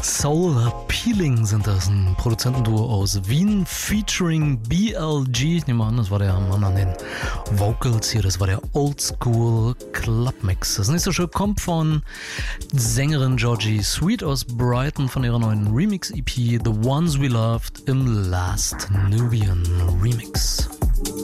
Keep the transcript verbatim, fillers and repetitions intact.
Soul Peeling sind das, ein Produzentenduo aus Wien featuring B L G. Ich nehme an, das war der Mann an den Vocals hier, das war der Oldschool Club Mix. Das nächste Stück kommt von Sängerin Georgie Sweet aus Brighton von ihrer neuen Remix-E P The Ones We Loved im Last Nubian Remix.